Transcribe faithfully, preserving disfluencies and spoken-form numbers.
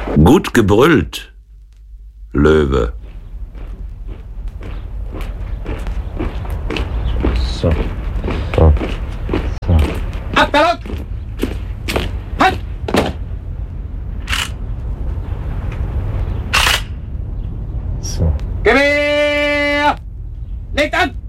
Gut gebrüllt, Löwe. So. Da. So. Abgelockt! Halt! So. Gewehr! Legt an!